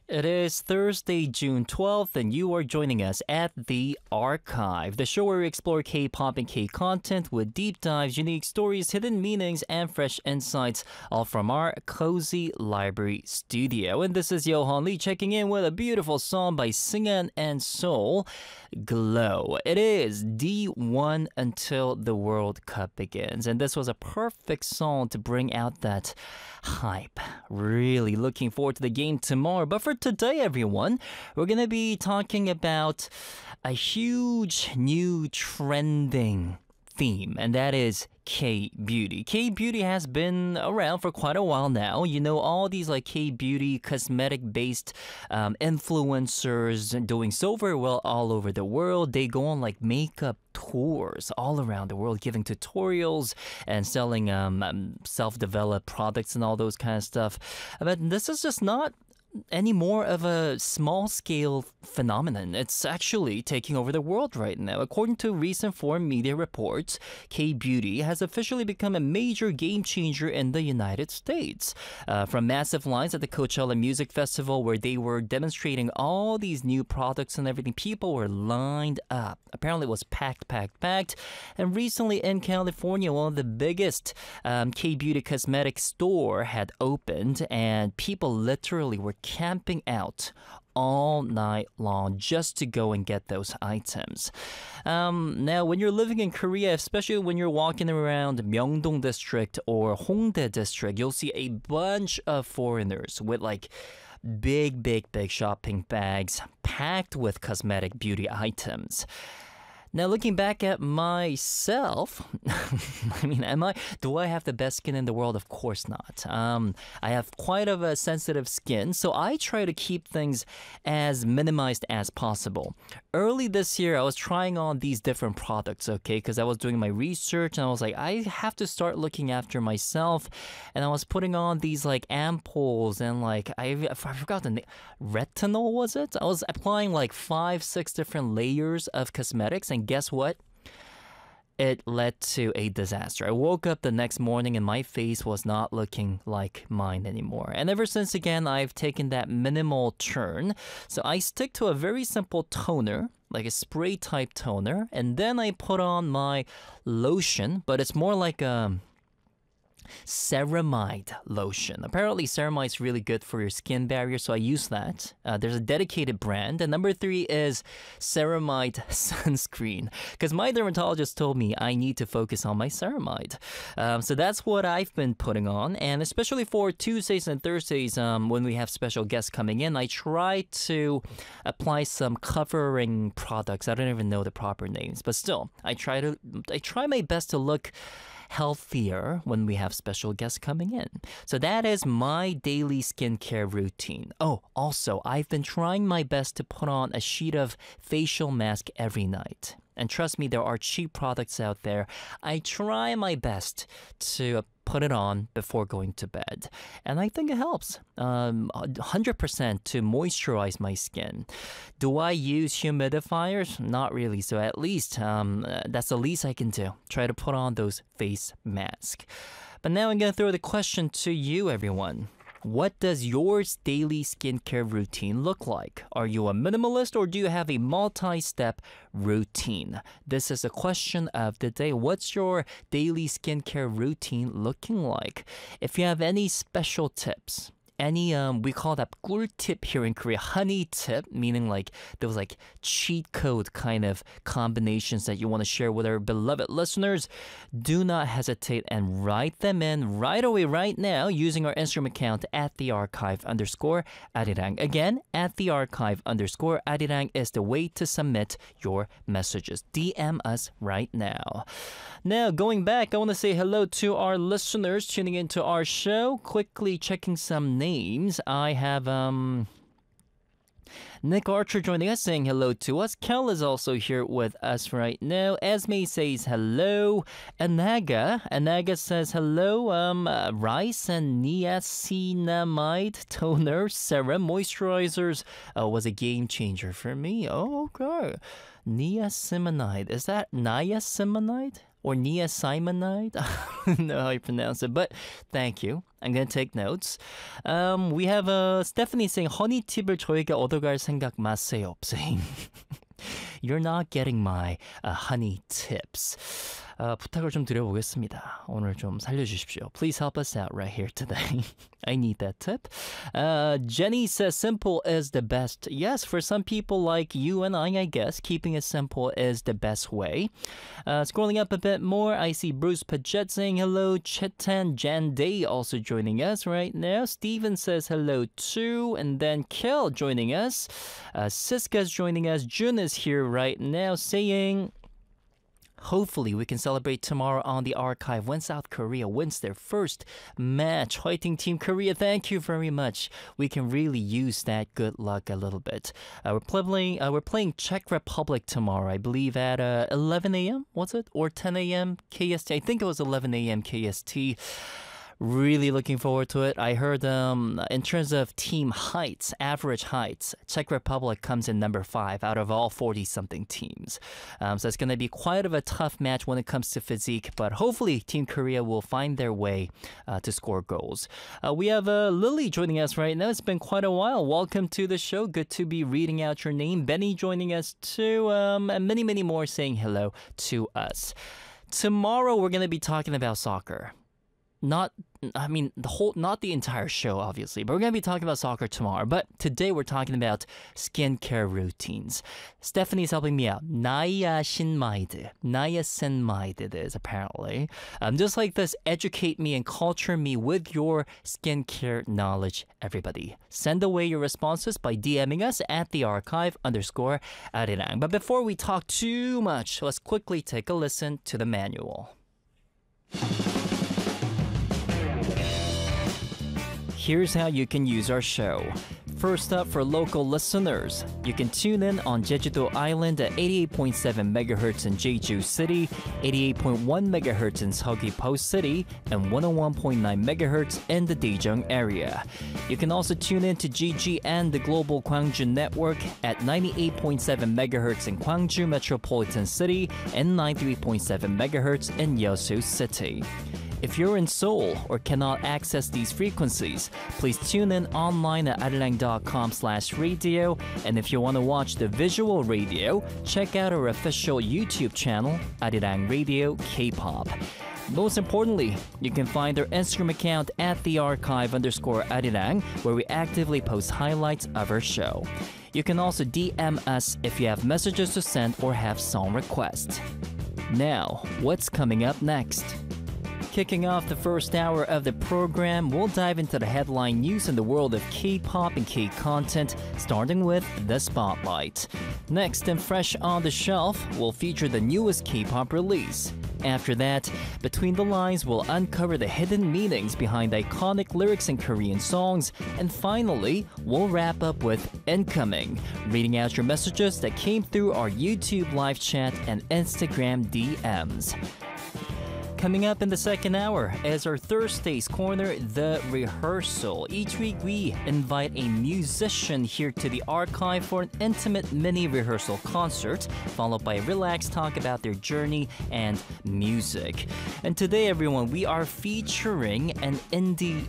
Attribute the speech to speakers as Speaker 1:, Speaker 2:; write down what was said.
Speaker 1: It is Thursday, June 12th, and you are joining us at The Archive, the show where we explore K-pop and K-content with deep dives, unique stories, hidden meanings, and fresh insights, all from our cozy library studio. And this is Yohan Lee checking in with a beautiful song by Singhan and Seoul, Glow. It is D1 until the World Cup begins, and this was a perfect song to bring out that hype. Really looking forward to the game tomorrow. But for today, everyone, we're going to be talking about a huge new trending theme, and that is K-beauty. K-beauty has been around for quite a while now. You know, all these like K-beauty cosmetic-based influencers doing so very well all over the world. They go on like makeup tours all around the world, giving tutorials and selling self-developed products and all those kind of stuff. But this is just not any more of a small-scale phenomenon. It's actually taking over the world right now. According to recent foreign media reports, K-beauty has officially become a major game changer in the United States. From massive lines at the Coachella Music Festival where they were demonstrating all these new products and everything, people were lined up. Apparently it was packed. And recently in California, one of the biggest K-beauty cosmetic store had opened, and people literally were camping out all night long just to go and get those items. Now, when you're living in Korea, especially when you're walking around Myeongdong district or Hongdae district, you'll see a bunch of foreigners with like big shopping bags packed with cosmetic beauty items. Now, looking back at myself, I mean, do I have the best skin in the world? Of course not. I have quite of a sensitive skin, so I try to keep things as minimized as possible. Early this year, I was trying on these different products, okay, because I was doing my research, and I was like, I have to start looking after myself, and I was putting on these, like, ampoules, and, like, I forgot the name, retinol, was it? I was applying, like, 5-6 different layers of cosmetics, and guess what? It led to a disaster. I woke up the next morning and my face was not looking like mine anymore. And ever since again, I've taken that minimal turn. So I stick to a very simple toner, like a spray type toner. And then I put on my lotion, but it's more like a ceramide lotion. Apparently ceramide is really good for your skin barrier, so I use that. There's a dedicated brand. And number 3 is ceramide sunscreen, because my dermatologist told me I need to focus on my ceramide. So that's what I've been putting on, and especially for Tuesdays and Thursdays when we have special guests coming in, I try to apply some covering products. I don't even know the proper names, but still, I try my best to look healthier when we have special guests coming in. So that is my daily skincare routine. Oh, also, I've been trying my best to put on a sheet of facial mask every night. And trust me, there are cheap products out there. I try my best to put it on before going to bed. And I think it helps 100% to moisturize my skin. Do I use humidifiers? Not really. So at least that's the least I can do. Try to put on those face masks. But now I'm going to throw the question to you, everyone. What does your daily skincare routine look like? Are you a minimalist or do you have a multi-step routine? This is a question of the day. What's your daily skincare routine looking like? If you have any special tips, any we call that 꿀팁 here in Korea, honey tip, meaning like those like cheat code kind of combinations that you want to share with our beloved listeners, do not hesitate and write them in right away, right now, using our Instagram account at @thearchive_arirang. Again, at @thearchive_arirang is the way to submit your messages. DM us right now. Now, going back, I want to say hello to our listeners tuning into our show. Quickly checking some names. I have Nick Archer joining us, saying hello to us. Kel is also here with us right now. Esme says hello. Anaga says hello. Rice and niacinamide toner serum moisturizers was a game changer for me. Oh, okay. Niacinamide. Is that niacinamide? Or niacinamide? I don't know how you pronounce it, but thank you. I'm gonna take notes. We have Stephanie saying 허니 팁을 저에게 얻어갈 생각 마세요. saying you're not getting my honey tips. 부탁을 좀 드려보겠습니다. 오늘 좀 살려주십시오. Please help us out right here today. I need that tip. Jenny says simple is the best. Yes, for some people like you and I guess, keeping it simple is the best way. Scrolling up a bit more, I see Bruce Paget saying hello. Chetan Jan Day also joining us right now. Steven says hello too. And then Kel joining us. Siska's joining us. Jun is here right now saying... Hopefully, we can celebrate tomorrow on the archive when South Korea wins their first match. Fighting Team Korea, thank you very much. We can really use that good luck a little bit. We're playing Czech Republic tomorrow, I believe at 11 a.m., was it? Or 10 a.m. KST? I think it was 11 a.m. KST. Really looking forward to it. I heard in terms of team heights, average heights, Czech Republic comes in number 5 out of all 40-something teams. So it's going to be quite of a tough match when it comes to physique, but hopefully Team Korea will find their way to score goals. We have Lily joining us right now. It's been quite a while. Welcome to the show. Good to be reading out your name. Benny joining us too. And many, many more saying hello to us. Tomorrow we're going to be talking about soccer. Not the entire show, obviously, but we're going to be talking about soccer tomorrow. But today we're talking about skincare routines. Stephanie's helping me out. Niacinamide. Niacinamide it is, apparently. Just like this, educate me and culture me with your skincare knowledge, everybody. Send away your responses by DMing us at @thearchive_arirang. But before we talk too much, let's quickly take a listen to the manual. Here's how you can use our show. First up, for local listeners, you can tune in on Jeju-do Island at 88.7 MHz in Jeju City, 88.1 MHz in Seogwipo City, and 101.9 MHz in the Daejeong area. You can also tune in to GG and the Global Gwangju Network at 98.7 MHz in Gwangju Metropolitan City and 93.7 MHz in Yeosu City. If you're in Seoul or cannot access these frequencies, please tune in online at arirang.com/radio. And if you want to watch the visual radio, check out our official YouTube channel, Arirang Radio K-pop. Most importantly, you can find our Instagram account at @thearchive_arirang, where we actively post highlights of our show. You can also DM us if you have messages to send or have song requests. Now, what's coming up next? Kicking off the first hour of the program, we'll dive into the headline news in the world of K-pop and K-content, starting with The Spotlight. Next and fresh on the shelf, we'll feature the newest K-pop release. After that, Between the Lines will uncover the hidden meanings behind iconic lyrics in Korean songs. And finally, we'll wrap up with Incoming, reading out your messages that came through our YouTube live chat and Instagram DMs. Coming up in the second hour is our Thursday's Corner, The Rehearsal. Each week we invite a musician here to the archive for an intimate mini rehearsal concert, followed by a relaxed talk about their journey and music. And today, everyone, we are featuring an indie